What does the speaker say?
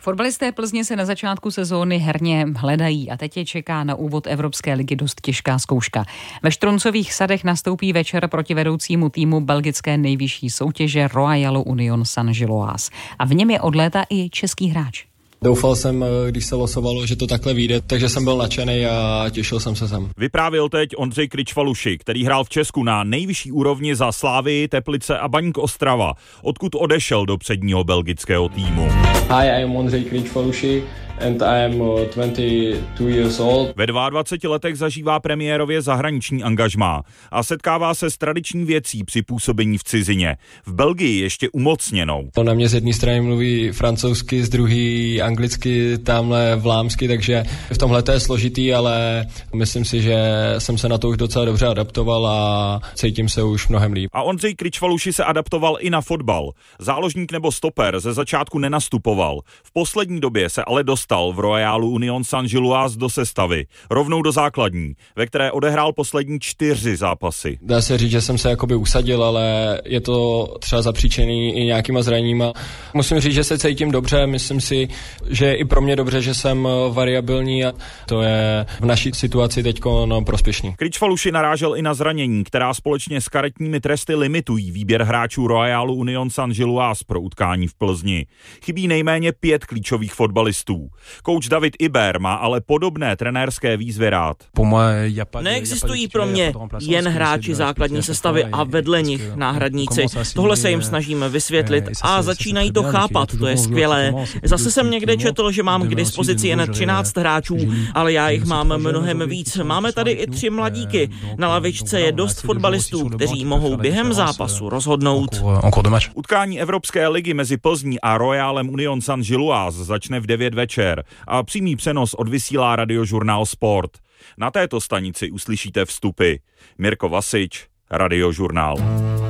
Fotbalisté Plzně se na začátku sezóny herně hledají a teď je čeká na úvod Evropské ligy dost těžká zkouška. Ve Štruncových sadech nastoupí večer proti vedoucímu týmu belgické nejvyšší soutěže Royalu Union Saint-Gilloise. A v něm je od léta i český hráč. Doufal jsem, když se losovalo, že to takhle vyjde, takže jsem byl nadšený a těšil jsem se sem. Vyprávěl teď Ondřej Kričvaluši, který hrál v Česku na nejvyšší úrovni za Slavii, Teplice a Baník Ostrava, odkud odešel do předního belgického týmu. Hi, I am Ondřej Kričvaluši and I am 22 years old. Ve 22 letech zažívá premiérově zahraniční angažmá a setkává se s tradiční věcí při působení v cizině. V Belgii ještě umocněnou. Na mě z jedné strany mluví francouzsky, z druhé anglicky, tamhle vlámsky, takže v tomhle to je složitý, ale myslím si, že jsem se na to už docela dobře adaptoval a cítím se už mnohem líp. A Ondřej Kričvaluši se adaptoval i na fotbal. Záložník nebo stoper ze začátku nenastupoval. V poslední době se ale dostal v Royalu Union Saint-Gilloise do sestavy, rovnou do základní, ve které odehrál poslední 4 zápasy. Dá se říct, že jsem se jakoby usadil, ale je to třeba zapříčený i nějakýma zraněníma. Musím říct, že se cítím dobře, myslím si, že je i pro mě dobře, že jsem variabilní a to je v naší situaci teďko prospěšný. Kričvaluši narážel i na zranění, která společně s karetními tresty limitují výběr hráčů Royalu Union Saint-Gilloise pro utkání v Plzni. Chybí nejméně 5 klíčových fotbalistů. Kouč David Iber má ale podobné trenérské výzvy rád. Neexistují pro mě jen hráči základní sestavy a vedle nich náhradníci. Tohle se jim snažíme vysvětlit a začínají to chápat, to je skvělé. Zase jsem někde četl, že mám k dispozici jen 13 hráčů, ale já jich mám mnohem víc. Máme tady i 3 mladíky. Na lavičce je dost fotbalistů, kteří mohou během zápasu rozhodnout. Utkání Evropské ligy mezi Plzní a Royalem Union Saint-Gilloise začne v 9 večer a přímý přenos odvysílá Radiožurnál Sport. Na této stanici uslyšíte vstupy. Mirko Vasič, Radiožurnál.